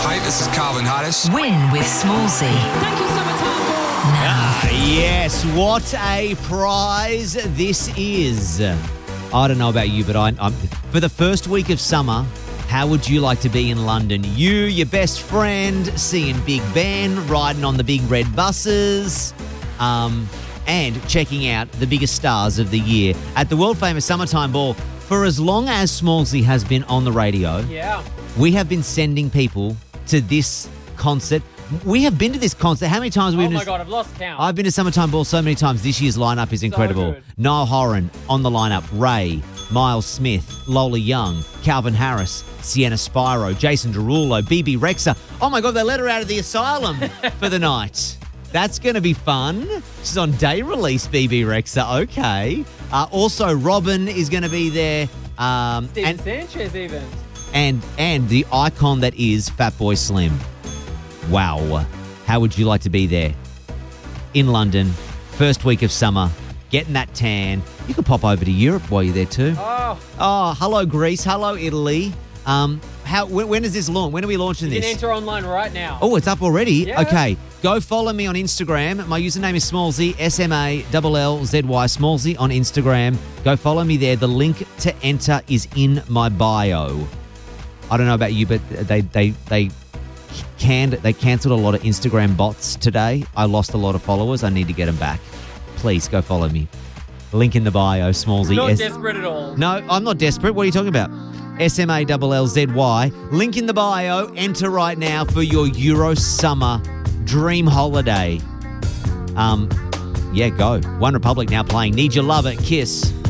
Hi, this is Calvin Harris. Win with Smallsy. Thank you, Summertime Ball. Ah, yes, what a prize this is. I don't know about you, but I'm for the first week of summer, how would you like to be in London? You, your best friend, seeing Big Ben, riding on the big red buses, and checking out the biggest stars of the year at the world-famous Summertime Ball. For as long as Smallsy has been on the radio, we have been sending people to this concert. We have been to this concert. How many times have we been? Oh my God, I've lost count. I've been to Summertime Ball so many times. This year's lineup is incredible. good. Niall Horan on the lineup. Ray, Miles Smith, Lola Young, Calvin Harris, Sienna Spyro, Jason Derulo, BB Rexha. Oh my God, they let her out of the asylum for the night. That's going to be fun. She's on day release, BB Rexha. Okay. Also, Robin is going to be there. Steven Sanchez even. And the icon that is Fatboy Slim. Wow. How would you like to be there? In London, first week of summer, getting that tan. You could pop over to Europe while you're there too. Oh, hello Greece. Hello Italy. When is this launch? When are we launching You this? can enter online right now. Oh, it's up already? Yeah. Okay. Go follow me on Instagram. My username is Smallsy, SMALLZY, Smallsy on Instagram. Go follow me there. The link to enter is in my bio. I don't know about you, but they cancelled a lot of Instagram bots today. I lost a lot of followers. I need to get them back. Please go follow me. Link in the bio, Smallsy. Not desperate at all. No, I'm not desperate. What are you talking about? SMALLZY. Link in the bio. Enter right now for your Euro summer dream holiday. Yeah, go. One Republic now playing Need You Love It. Kiss.